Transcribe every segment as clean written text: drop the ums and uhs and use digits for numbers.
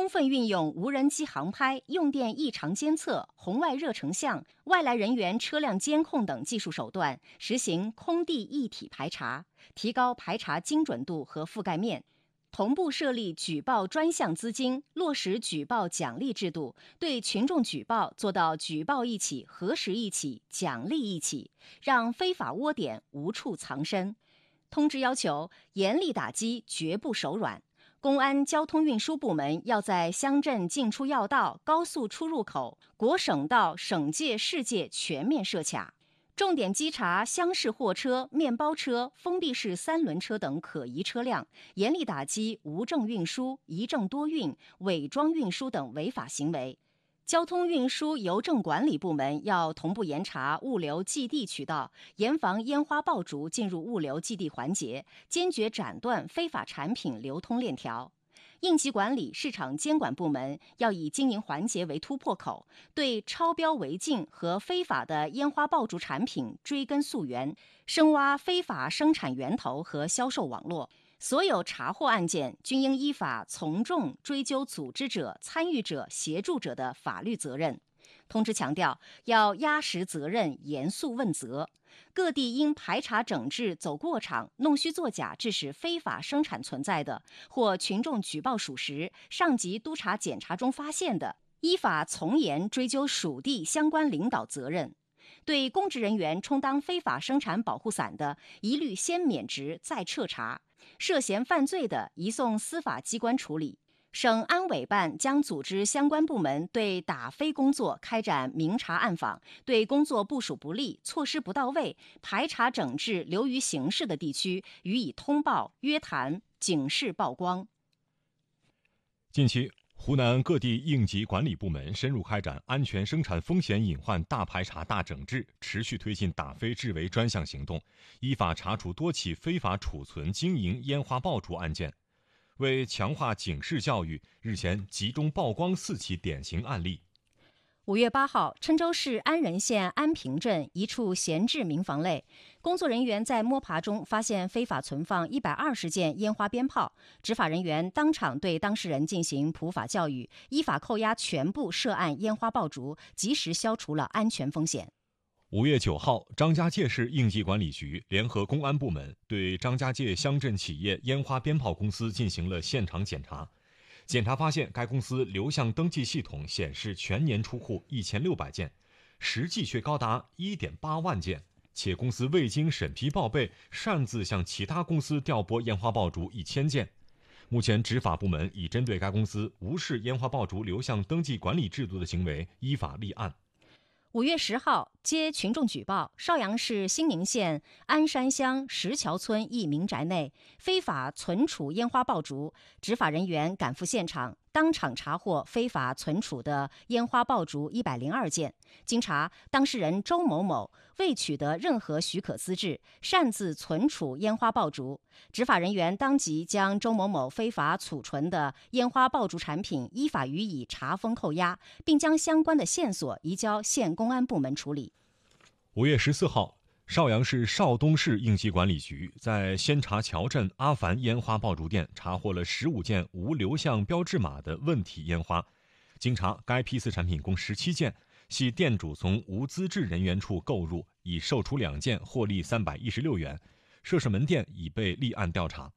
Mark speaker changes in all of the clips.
Speaker 1: 充分运用无人机航拍、用电异常监测、红外热成像、外来人员车辆监控等技术手段，实行空地一体排查，提高排查精准度和覆盖面。同步设立举报专项资金，落实举报奖励制度，对群众举报做到举报一起、核实一起、奖励一起，让非法窝点无处藏身。通知要求严厉打击，绝不手软。公安交通运输部门要在乡镇进出要道、高速出入口、国省道、省界、市界全面设卡，重点稽查厢式货车、面包车、封闭式三轮车等可疑车辆，严厉打击无证运输、一证多运、伪装运输等违法行为。交通运输邮政管理部门要同步严查物流寄递渠道，严防烟花爆竹进入物流寄递环节，坚决斩断非法产品流通链条。应急管理市场监管部门要以经营环节为突破口，对超标违禁和非法的烟花爆竹产品追根溯源，深挖非法生产源头和销售网络。所有查获案件均应依法从重追究组织者、参与者、协助者的法律责任。通知强调，要压实责任，严肃问责。各地因排查整治走过场、弄虚作假致使非法生产存在的，或群众举报属实、上级督查检查中发现的，依法从严追究属地相关领导责任。对公职人员充当非法生产保护伞的，一律先免职再彻查；涉嫌犯罪的，移送司法机关处理。省安委办将组织相关部门对打非工作开展明察暗访，对工作部署不力、措施不到位、排查整治流于形式的地区予以通报、约谈、警示曝光。
Speaker 2: 近期，湖南各地应急管理部门深入开展安全生产风险隐患大排查大整治，持续推进打非治伪专项行动，依法查处多起非法储存经营烟花爆竹案件。为强化警示教育，日前集中曝光4起典型案例。
Speaker 1: 5月8号，郴州市安仁县安平镇一处闲置民房内，工作人员在摸爬中发现非法存放120件烟花鞭炮，执法人员当场对当事人进行普法教育，依法扣押全部涉案烟花爆竹，及时消除了安全风险。
Speaker 2: 5月9号，张家界市应急管理局联合公安部门对张家界乡镇企业烟花鞭炮公司进行了现场检查。检查发现，该公司流向登记系统显示全年出户1600件，实际却高达1.8万件，且公司未经审批报备，擅自向其他公司调拨烟花爆竹1000件。目前，执法部门已针对该公司无视烟花爆竹流向登记管理制度的行为依法立案。
Speaker 1: 5月10号，接群众举报，邵阳市兴宁县鞍山乡石桥村一民宅内非法存储烟花爆竹，执法人员赶赴现场，当场查获非法存储的烟花爆竹102件。经查，当事人周某某未取得任何许可资质，擅自存储烟花爆竹。执法人员当即将周某某非法储存的烟花爆竹产品依法予以查封扣押，并将相关的线索移交县公安部门处理。
Speaker 2: 5月14号，邵阳市邵东市应急管理局在仙茶桥镇阿凡烟花爆竹店查获了15件无流向标志码的问题烟花。经查，该批次产品共17件，系店主从无资质人员处购入，已售出2件，获利316元。涉事门店已被立案调查。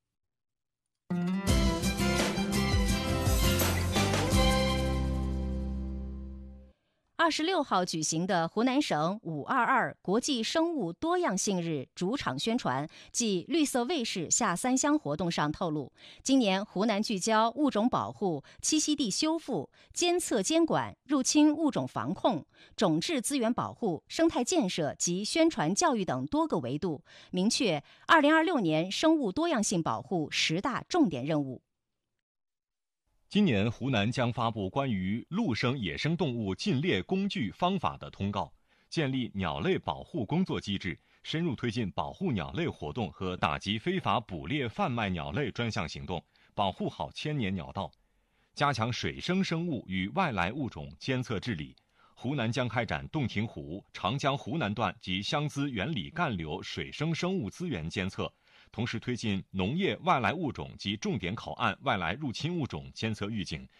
Speaker 1: 26号举行的湖南省522国际生物多样性日主场宣传暨绿色卫士下3乡活动上透露，今年湖南聚焦物种保护、栖息地修复、监测监管、入侵物种防控、种质资源保护、生态建设及宣传教育等多个维度，明确2026年生物多样性保护10大重点任务。
Speaker 2: 今年湖南将发布关于陆生野生动物禁猎工具方法的通告，建立鸟类保护工作机制，深入推进保护鸟类活动和打击非法捕猎贩卖鸟类专项行动，保护好千年鸟道，加强水生生物与外来物种监测治理。湖南将开展洞庭湖、长江湖南段及湘资原里干流水生生物资源监测，同时推进农业外来物种及重点口岸外来入侵物种监测预警，